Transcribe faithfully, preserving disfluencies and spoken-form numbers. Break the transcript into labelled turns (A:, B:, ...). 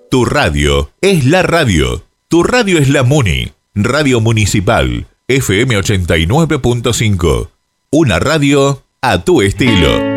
A: Tu radio es la radio. Tu radio es la Muni. Radio Municipal. F M ochenta y nueve punto cinco. Una radio a tu estilo.